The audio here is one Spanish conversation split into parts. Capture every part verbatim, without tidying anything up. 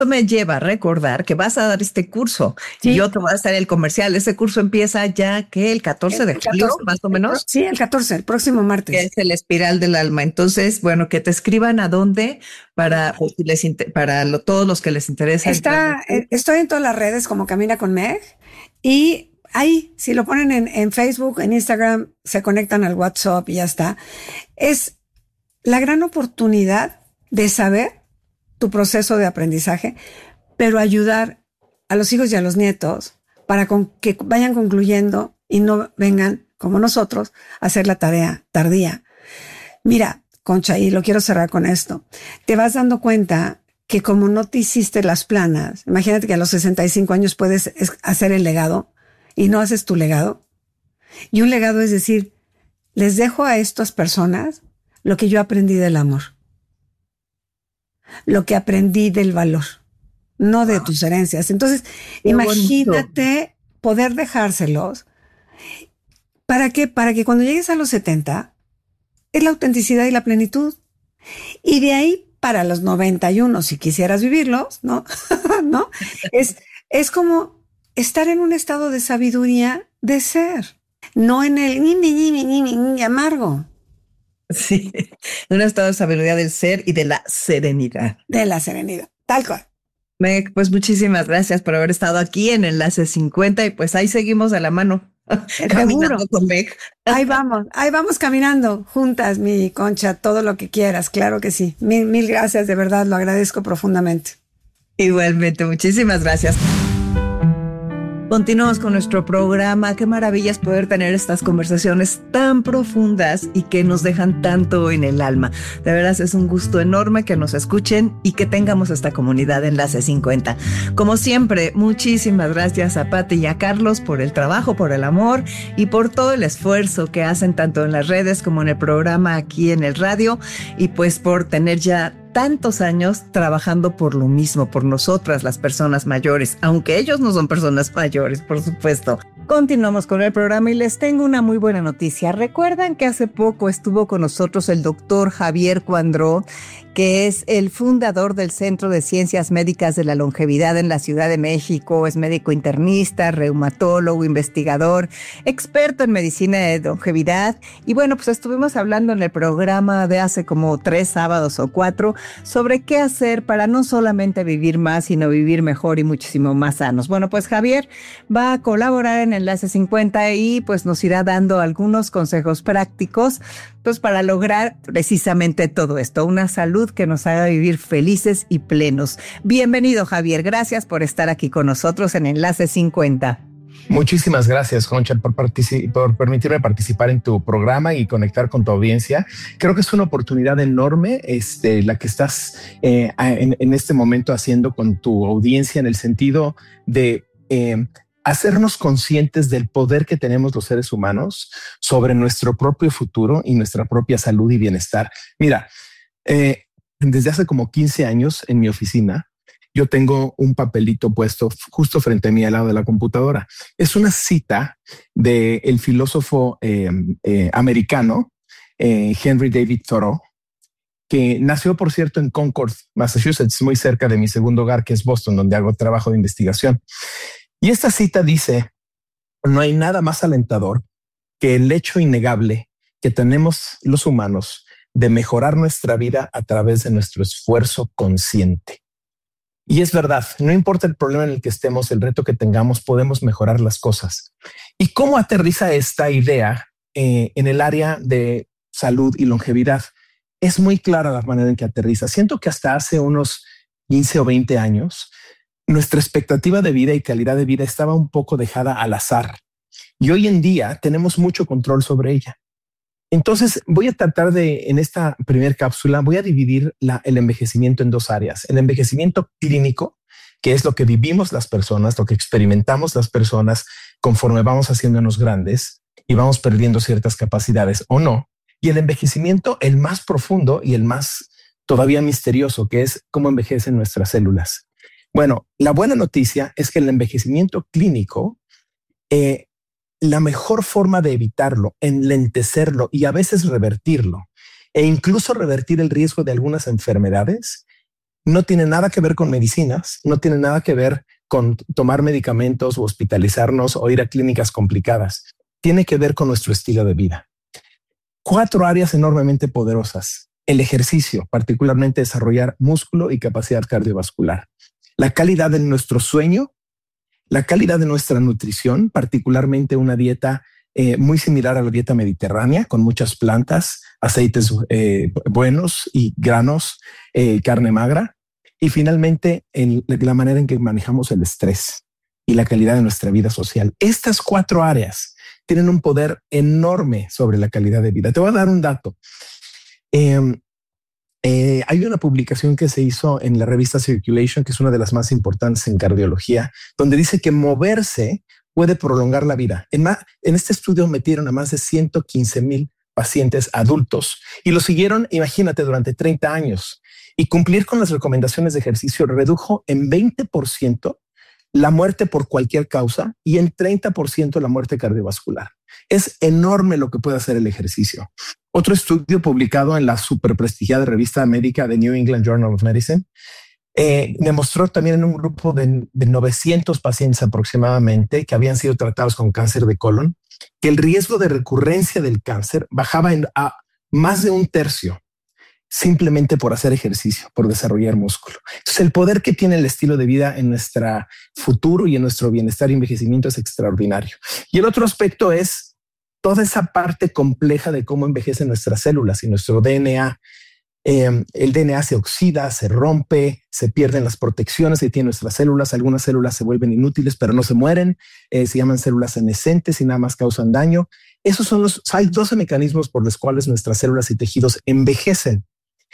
Esto me lleva a recordar que vas a dar este curso Sí. y yo te voy a hacer el comercial. Ese curso empieza ya que el catorce de El julio, catorce, más o el pro- menos, sí, el catorce, el próximo que martes. es el espiral del alma. Entonces, bueno, que te escriban a dónde para, pues, si les inter- para lo- todos los que les interesa entrar. Está, eh, estoy en todas las redes como Camina con Meg y ahí, si lo ponen en, en Facebook, en Instagram, se conectan al WhatsApp y ya está. Es la gran oportunidad de saber tu proceso de aprendizaje, pero ayudar a los hijos y a los nietos para con- que vayan concluyendo y no vengan, como nosotros, a hacer la tarea tardía. Mira, Concha, y lo quiero cerrar con esto. Te vas dando cuenta que como no te hiciste las planas, imagínate que a los sesenta y cinco años puedes es- hacer el legado y no haces tu legado. Y un legado es decir, les dejo a estas personas lo que yo aprendí del amor, lo que aprendí del valor, no de tus herencias. Entonces, Qué bonito. imagínate poder dejárselos. ¿Para qué? Para que cuando llegues a los setenta, es la autenticidad y la plenitud. Y de ahí para los noventa y uno, si quisieras vivirlos, ¿no? ¿No? Es, es como estar en un estado de sabiduría de ser, no en el ni, ni, ni, ni, ni, ni amargo Sí, un estado de sabiduría del ser y de la serenidad. de la serenidad. Tal cual. Meg, pues muchísimas gracias por haber estado aquí en Enlace cincuenta y pues ahí seguimos de la mano. Seguro. Caminando con Meg. Ahí vamos, ahí vamos caminando juntas, mi Concha, todo lo que quieras, claro que sí. Mil, mil gracias, de verdad, lo agradezco profundamente. Igualmente, muchísimas gracias. Continuamos con nuestro programa. Qué maravilla es poder tener estas conversaciones tan profundas y que nos dejan tanto en el alma. De veras es un gusto enorme que nos escuchen y que tengamos esta comunidad Enlace cincuenta. Como siempre, muchísimas gracias a Pati y a Carlos por el trabajo, por el amor y por todo el esfuerzo que hacen tanto en las redes como en el programa aquí en el radio, y pues por tener ya tantos años trabajando por lo mismo, por nosotras las personas mayores, aunque ellos no son personas mayores, por supuesto. Continuamos con el programa y les tengo una muy buena noticia. Recuerdan que hace poco estuvo con nosotros el doctor Javier Cuandró, que es el fundador del Centro de Ciencias Médicas de la Longevidad en la Ciudad de México. Es médico internista, reumatólogo, investigador, experto en medicina de longevidad. Y bueno, pues estuvimos hablando en el programa de hace como tres sábados o cuatro sobre qué hacer para no solamente vivir más, sino vivir mejor y muchísimo más sanos. Bueno, pues Javier va a colaborar en Enlace cincuenta y pues nos irá dando algunos consejos prácticos pues para lograr precisamente todo esto, una salud que nos haga vivir felices y plenos. Bienvenido, Javier, gracias por estar aquí con nosotros en Enlace cincuenta. Muchísimas gracias, Concha, por, partici- por permitirme participar en tu programa y conectar con tu audiencia. Creo que es una oportunidad enorme este, la que estás eh, en, en este momento haciendo con tu audiencia, en el sentido de eh, hacernos conscientes del poder que tenemos los seres humanos sobre nuestro propio futuro y nuestra propia salud y bienestar. Mira, eh, desde hace como quince años en mi oficina, yo tengo un papelito puesto justo frente a mí al lado de la computadora. Es una cita del filósofo eh, eh, americano eh, Henry David Thoreau, que nació, por cierto, en Concord, Massachusetts, muy cerca de mi segundo hogar, que es Boston, donde hago trabajo de investigación. Y esta cita dice: no hay nada más alentador que el hecho innegable que tenemos los humanos de mejorar nuestra vida a través de nuestro esfuerzo consciente. Y es verdad, no importa el problema en el que estemos, el reto que tengamos, podemos mejorar las cosas. ¿Y cómo aterriza esta idea eh, en el área de salud y longevidad? Es muy clara la manera en que aterriza. Siento que hasta hace unos quince o veinte años, nuestra expectativa de vida y calidad de vida estaba un poco dejada al azar. Y hoy en día tenemos mucho control sobre ella. Entonces voy a tratar de, en esta primera cápsula, voy a dividir la, el envejecimiento en dos áreas. El envejecimiento clínico, que es lo que vivimos las personas, lo que experimentamos las personas conforme vamos haciéndonos grandes y vamos perdiendo ciertas capacidades o no. Y el envejecimiento, el más profundo y el más todavía misterioso, que es cómo envejecen nuestras células. Bueno, la buena noticia es que el envejecimiento clínico, eh, la mejor forma de evitarlo, enlentecerlo y a veces revertirlo, e incluso revertir el riesgo de algunas enfermedades, no tiene nada que ver con medicinas, no tiene nada que ver con tomar medicamentos o hospitalizarnos o ir a clínicas complicadas. Tiene que ver con nuestro estilo de vida. Cuatro áreas enormemente poderosas. El ejercicio, particularmente desarrollar músculo y capacidad cardiovascular. La calidad de nuestro sueño, la calidad de nuestra nutrición, particularmente una dieta eh, muy similar a la dieta mediterránea, con muchas plantas, aceites eh, buenos y granos, eh, carne magra. Y finalmente, el, la manera en que manejamos el estrés y la calidad de nuestra vida social. Estas cuatro áreas tienen un poder enorme sobre la calidad de vida. Te voy a dar un dato. Eh, eh, hay una publicación que se hizo en la revista Circulation, que es una de las más importantes en cardiología, donde dice que moverse puede prolongar la vida. En, ma, en este estudio metieron a más de ciento quince mil pacientes adultos y lo siguieron, imagínate, durante treinta años. Y cumplir con las recomendaciones de ejercicio redujo en veinte por ciento la muerte por cualquier causa y en treinta por ciento la muerte cardiovascular. Es enorme lo que puede hacer el ejercicio. Otro estudio publicado en la superprestigiada revista médica de New England Journal of Medicine eh, demostró también en un grupo de, de novecientos pacientes aproximadamente que habían sido tratados con cáncer de colon, que el riesgo de recurrencia del cáncer bajaba en, a más de un tercio simplemente por hacer ejercicio, por desarrollar músculo. Entonces, el poder que tiene el estilo de vida en nuestro futuro y en nuestro bienestar y envejecimiento es extraordinario. Y el otro aspecto es toda esa parte compleja de cómo envejecen nuestras células y nuestro D N A. Eh, el D N A se oxida, se rompe, se pierden las protecciones que tienen nuestras células. Algunas células se vuelven inútiles, pero no se mueren. Eh, se llaman células senescentes y nada más causan daño. Esos son los, hay doce mecanismos por los cuales nuestras células y tejidos envejecen.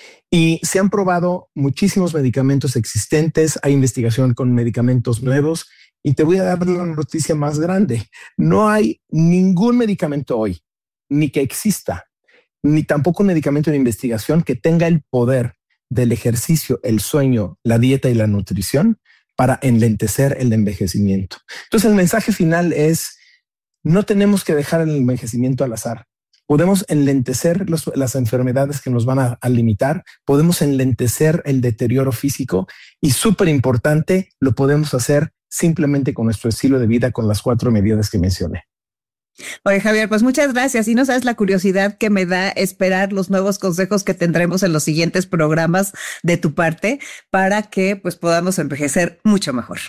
Y se han probado muchísimos medicamentos existentes. Hay investigación con medicamentos nuevos. Y te voy a dar una noticia más grande. No hay ningún medicamento hoy, ni que exista, ni tampoco un medicamento de investigación que tenga el poder del ejercicio, el sueño, la dieta y la nutrición para enlentecer el envejecimiento. Entonces, el mensaje final es: no tenemos que dejar el envejecimiento al azar. Podemos enlentecer los, las enfermedades que nos van a, a limitar, podemos enlentecer el deterioro físico y, súper importante, lo podemos hacer simplemente con nuestro estilo de vida, con las cuatro medidas que mencioné. Oye, Javier, pues muchas gracias. Y no sabes la curiosidad que me da esperar los nuevos consejos que tendremos en los siguientes programas de tu parte para que pues podamos envejecer mucho mejor.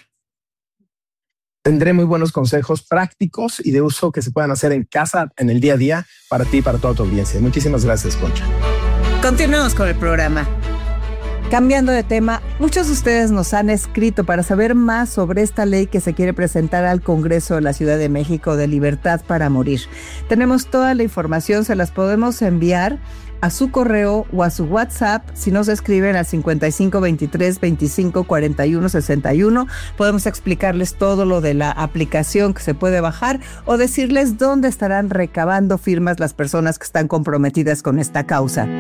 Tendré muy buenos consejos prácticos y de uso que se puedan hacer en casa, en el día a día, para ti y para toda tu audiencia. Muchísimas gracias, Concha. Continuamos con el programa. Cambiando de tema, muchos de ustedes nos han escrito para saber más sobre esta ley que se quiere presentar al Congreso de la Ciudad de México de libertad para morir. Tenemos toda la información, se las podemos enviar a su correo o a su WhatsApp si nos escriben al cincuenta y cinco veintitrés veinticinco cuarenta y uno sesenta y uno. Podemos explicarles todo lo de la aplicación que se puede bajar o decirles dónde estarán recabando firmas las personas que están comprometidas con esta causa.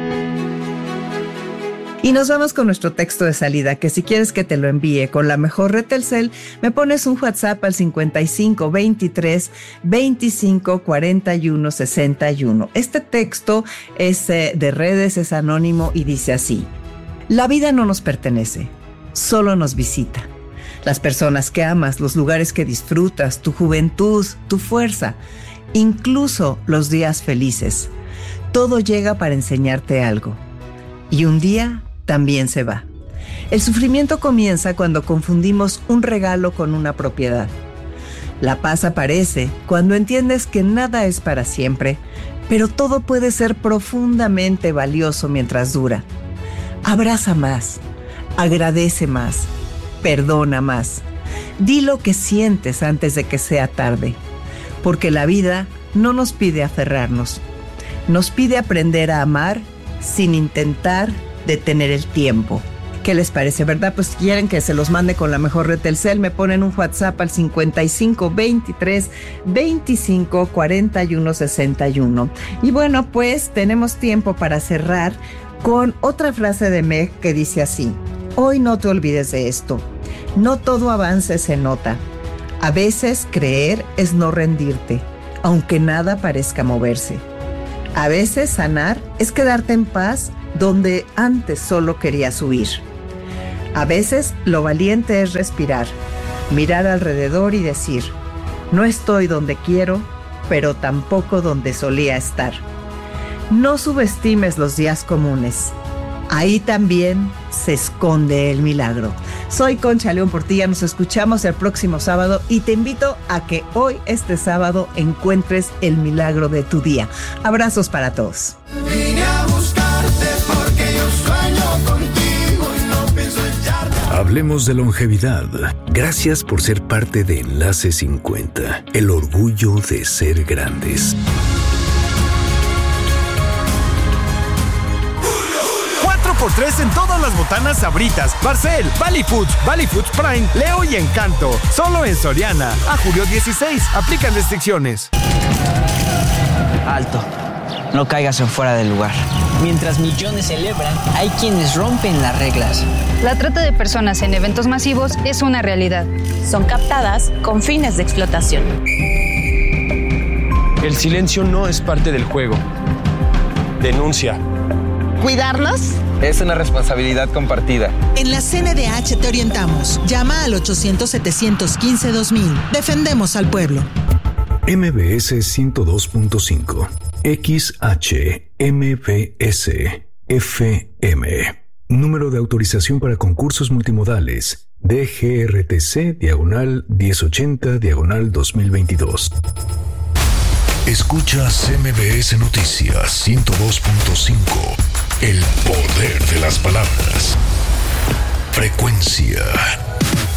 Y nos vamos con nuestro texto de salida, que si quieres que te lo envíe con la mejor red Telcel, me pones un WhatsApp al cincuenta y cinco veintitrés veinticinco cuarenta y uno sesenta y uno. Este texto es eh, de redes, es anónimo y dice así: la vida no nos pertenece, solo nos visita. Las personas que amas, los lugares que disfrutas, tu juventud, tu fuerza, incluso los días felices. Todo llega para enseñarte algo. Y un día también se va. El sufrimiento comienza cuando confundimos un regalo con una propiedad. La paz aparece cuando entiendes que nada es para siempre, pero todo puede ser profundamente valioso mientras dura. Abraza más, agradece más, perdona más. Di lo que sientes antes de que sea tarde, porque la vida no nos pide aferrarnos, nos pide aprender a amar sin intentar detener el tiempo. ¿Qué les parece, verdad? Pues quieren que se los mande con la mejor red Telcel, me ponen un WhatsApp al cincuenta y cinco veintitrés veinticinco cuarenta y uno sesenta y uno. Y bueno, pues tenemos tiempo para cerrar con otra frase de Meg que dice así: hoy no te olvides de esto. No todo avance se nota. A veces creer es no rendirte, aunque nada parezca moverse. A veces sanar es quedarte en paz donde antes solo querías huir. A veces lo valiente es respirar, mirar alrededor y decir, no estoy donde quiero, pero tampoco donde solía estar. No subestimes los días comunes. Ahí también se esconde el milagro. Soy Concha León Portilla, nos escuchamos el próximo sábado y te invito a que hoy, este sábado, encuentres el milagro de tu día. Abrazos para todos. Vine a buscarte porque yo sueño contigo y no pienso echarte. Hablemos de longevidad. Gracias por ser parte de Enlace cincuenta, el orgullo de ser grandes. Por tres en todas las botanas Sabritas, Barcel, Valley Foods, Valley Foods Prime, Leo y Encanto. Solo en Soriana. A julio dieciséis. Aplican restricciones. Alto. No caigas en fuera del lugar. Mientras millones celebran, hay quienes rompen las reglas. La trata de personas en eventos masivos es una realidad. Son captadas con fines de explotación. El silencio no es parte del juego. Denuncia. ¿Cuidarlos? Es una responsabilidad compartida. En la C N D H te orientamos. Llama al ochocientos, setecientos quince, dos mil. Defendemos al pueblo. M B S ciento dos punto cinco. X H M B S F M. Número de autorización para concursos multimodales. D G R T C diagonal diez ochenta diagonal dos mil veintidós. Escuchas M B S Noticias ciento dos punto cinco. El poder de las palabras. Frecuencia